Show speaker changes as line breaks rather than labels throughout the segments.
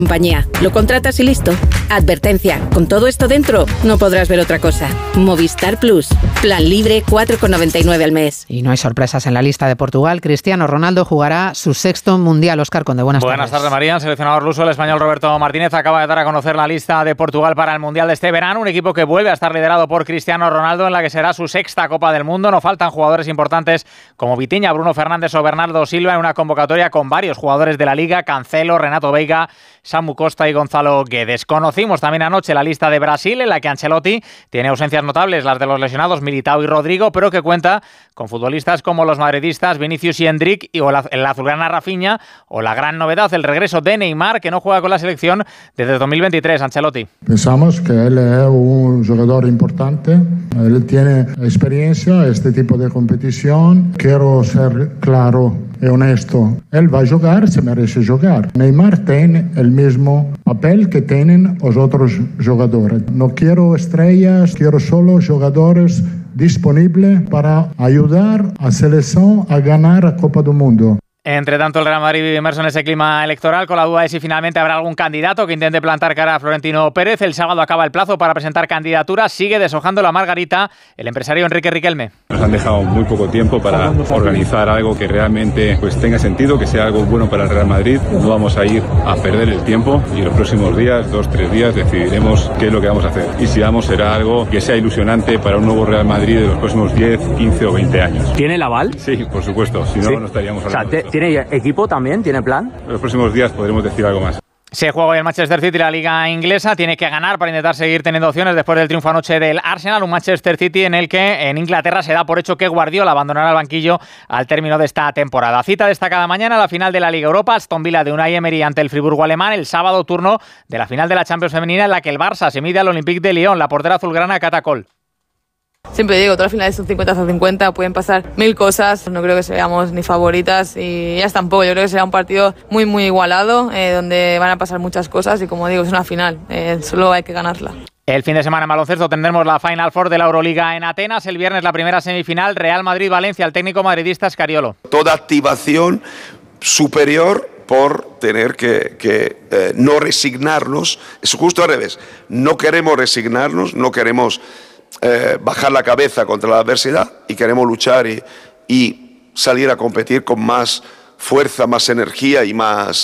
Compañía. Lo contratas y listo. Advertencia. Con todo esto dentro, no podrás ver otra cosa. Movistar Plus. Plan libre, 4,99 al mes.
Y no hay sorpresas en la lista de Portugal. Cristiano Ronaldo jugará su 6º Mundial. Óscar Conde, buenas tardes.
Buenas tardes, María. El seleccionador luso, el español Roberto Martínez, acaba de dar a conocer la lista de Portugal para el Mundial de este verano. Un equipo que vuelve a estar liderado por Cristiano Ronaldo, en la que será su 6ª Copa del Mundo. No faltan jugadores importantes como Vitinha, Bruno Fernández o Bernardo Silva en una convocatoria con varios jugadores de la Liga: Cancelo, Renato Veiga, Samu Costa y Gonzalo Guedes. Conocimos también anoche la lista de Brasil, en la que Ancelotti tiene ausencias notables, las de los lesionados Militao y Rodrigo, pero que cuenta con futbolistas como los madridistas Vinicius y Endrick, o el azulgrana Rafinha, o la gran novedad, el regreso de Neymar, que no juega con la selección desde 2023. Ancelotti.
Pensamos que él es un jugador importante, él tiene experiencia en este tipo de competición. Quiero ser claro y honesto, él va a jugar, se merece jugar. Neymar tiene el mismo papel que tienen los otros jugadores. No quiero estrellas, quiero solo jugadores disponibles para ayudar a la selección a ganar la Copa del Mundo.
Entre tanto, el Real Madrid vive inmerso en ese clima electoral, con la duda de si finalmente habrá algún candidato que intente plantar cara a Florentino Pérez. El sábado acaba el plazo para presentar candidaturas. Sigue deshojando la margarita el empresario Enrique Riquelme.
Nos han dejado muy poco tiempo para organizar algo que realmente tenga sentido, que sea algo bueno para el Real Madrid. No vamos a ir a perder el tiempo y en los próximos días, 2-3 días, decidiremos qué es lo que vamos a hacer. Y si vamos, será algo que sea ilusionante para un nuevo Real Madrid de los próximos 10, 15 o 20 años.
¿Tiene el aval?
Sí, por supuesto. Si no, no estaríamos hablando.
¿Tiene equipo también? ¿Tiene plan?
En los próximos días podremos decir algo más.
Se juega hoy el Manchester City, la liga inglesa. Tiene que ganar para intentar seguir teniendo opciones después del triunfo anoche del Arsenal. Un Manchester City en el que en Inglaterra se da por hecho que Guardiola abandonará el banquillo al término de esta temporada. Cita destacada mañana, la final de la Liga Europa. Aston Villa de Unai Emery ante el Friburgo alemán. El sábado, turno de la final de la Champions femenina, en la que el Barça se mide al Olympique de Lyon. La portera azulgrana Cata Coll.
Siempre digo, todas las finales son 50-50, pueden pasar 1000 cosas, no creo que seamos ni favoritas y ellas tampoco. Yo creo que será un partido muy muy igualado, donde van a pasar muchas cosas y como digo, es una final, solo hay que ganarla.
El fin de semana en baloncesto tendremos la Final Four de la Euroliga en Atenas. El viernes la primera semifinal, Real Madrid-Valencia. El técnico madridista Scariolo.
Toda activación superior por tener que no resignarnos. Es justo al revés. No queremos resignarnos, no queremos bajar la cabeza contra la adversidad y queremos luchar y salir a competir con más fuerza, más energía y más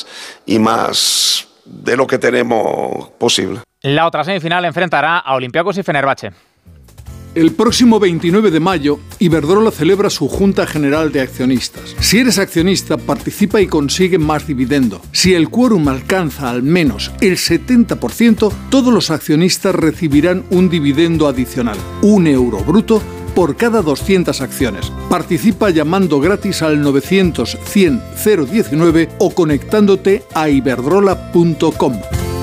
de lo que tenemos posible.
La otra semifinal enfrentará a Olympiacos y Fenerbahce.
El próximo 29 de mayo, Iberdrola celebra su Junta General de Accionistas. Si eres accionista, participa y consigue más dividendo. Si el quórum alcanza al menos el 70%, todos los accionistas recibirán un dividendo adicional, €1 bruto por cada 200 acciones. Participa llamando gratis al 900 100 019 o conectándote a iberdrola.com.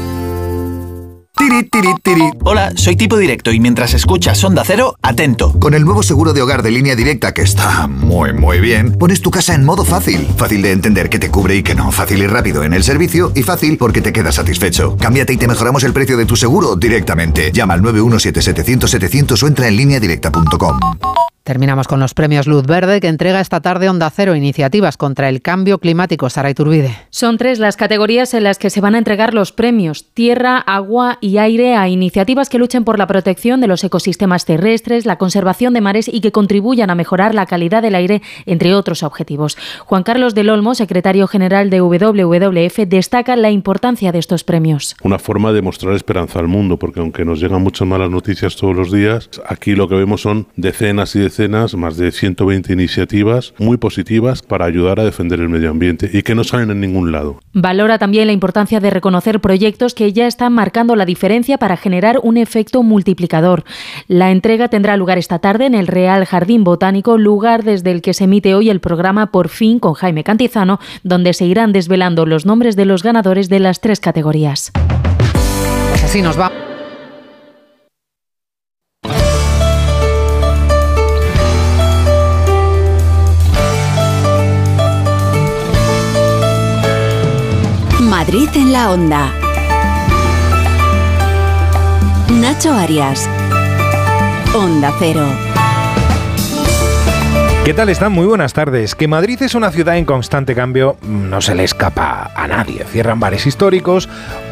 Tiri, tiri, tiri. Hola, soy Tipo Directo y mientras escuchas Onda Cero, atento.
Con el nuevo seguro de hogar de Línea Directa, que está muy bien, pones tu casa en modo fácil. Fácil de entender que te cubre y que no. Fácil y rápido en el servicio y fácil porque te quedas satisfecho. Cámbiate y te mejoramos el precio de tu seguro directamente. Llama al 917-700-700 o entra en lineadirecta.com.
Terminamos con los premios Luz Verde que entrega esta tarde Onda Cero, iniciativas contra el cambio climático. Sara Iturbide.
Son 3 las categorías en las que se van a entregar los premios: tierra, agua y aire, a iniciativas que luchen por la protección de los ecosistemas terrestres, la conservación de mares y que contribuyan a mejorar la calidad del aire, entre otros objetivos. Juan Carlos del Olmo, secretario general de WWF, destaca la importancia de estos premios.
Una forma de mostrar esperanza al mundo, porque aunque nos llegan muchas malas noticias todos los días, aquí lo que vemos son decenas y decenas, más de 120 iniciativas muy positivas para ayudar a defender el medio ambiente y que no salen en ningún lado.
Valora también la importancia de reconocer proyectos que ya están marcando la diferencia para generar un efecto multiplicador. La entrega tendrá lugar esta tarde en el Real Jardín Botánico, lugar desde el que se emite hoy el programa Por Fin con Jaime Cantizano, donde se irán desvelando los nombres de los ganadores de las 3 categorías.
Pues así nos va.
Madrid en la Onda. Nacho Arias. Onda Cero.
¿Qué tal están? Muy buenas tardes. Que Madrid es una ciudad en constante cambio no se le escapa a nadie. Cierran bares históricos